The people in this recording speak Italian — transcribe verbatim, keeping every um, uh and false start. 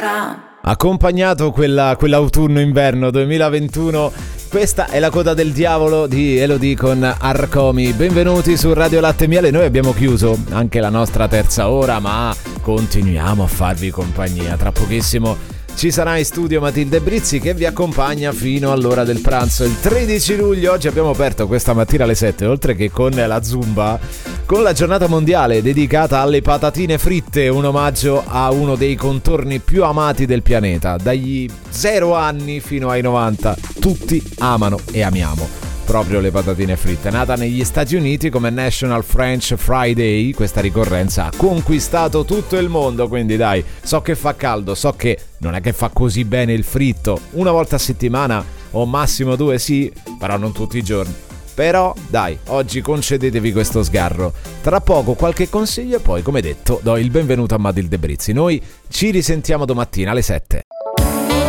Accompagnato quella, quell'autunno-inverno duemilaventuno, questa è la coda del diavolo di Elodie con Arcomi. Benvenuti su Radio Latte e Miele. Noi abbiamo chiuso anche la nostra terza ora, ma continuiamo a farvi compagnia. Tra pochissimo ci sarà in studio Matilde Brizzi che vi accompagna fino all'ora del pranzo. Il tredici luglio, oggi abbiamo aperto questa mattina alle sette, oltre che con la Zumba, con la giornata mondiale dedicata alle patatine fritte, un omaggio a uno dei contorni più amati del pianeta. Dagli zero anni fino ai novanta, tutti amano e amiamo proprio le patatine fritte. Nata negli Stati Uniti come National French Friday, questa ricorrenza ha conquistato tutto il mondo, quindi dai, so che fa caldo, so che non è che fa così bene il fritto, una volta a settimana o massimo due sì, però non tutti i giorni. Però dai, oggi concedetevi questo sgarro. Tra poco qualche consiglio e poi, come detto, do il benvenuto a Matilde Brizzi. Noi ci risentiamo domattina alle sette.